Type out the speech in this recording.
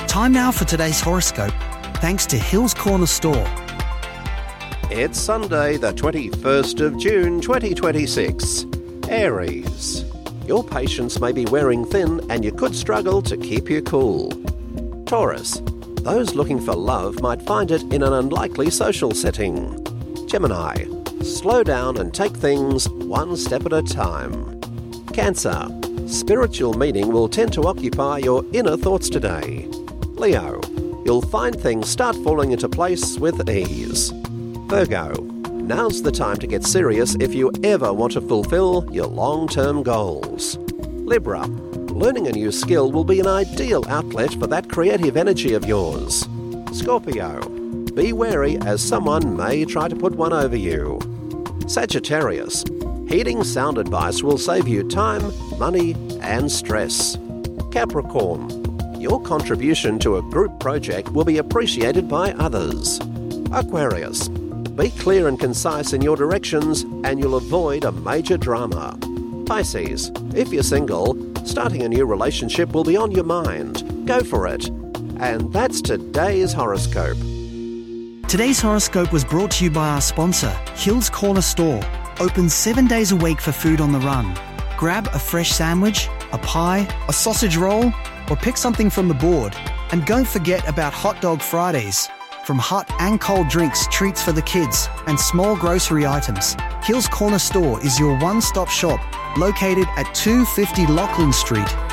Time now for today's horoscope, thanks to Hills Corner Store. It's Sunday, the 21st of June, 2026. Aries. Your patience may be wearing thin and you could struggle to keep you cool. Taurus. Those looking for love might find it in an unlikely social setting. Gemini. Slow down and take things one step at a time. Cancer. Spiritual meaning will tend to occupy your inner thoughts today. Leo. You'll find things start falling into place with ease. Virgo. Now's the time to get serious if you ever want to fulfill your long-term goals. Libra. Learning a new skill will be an ideal outlet for that creative energy of yours. Scorpio. Be wary as someone may try to put one over you. Sagittarius. Heeding sound advice will save you time, money, and stress. Capricorn. Your contribution to a group project will be appreciated by others. Aquarius. Be clear and concise in your directions and you'll avoid a major drama. Pisces. If you're single, starting a new relationship will be on your mind. Go for it. And that's today's horoscope. Today's horoscope was brought to you by our sponsor, Hills Corner Store. Open 7 days a week for food on the run. Grab a fresh sandwich, a pie, a sausage roll, or pick something from the board. And don't forget about Hot Dog Fridays. From hot and cold drinks, treats for the kids, and small grocery items, Hills Corner Store is your one-stop shop located at 250 Lachlan Street.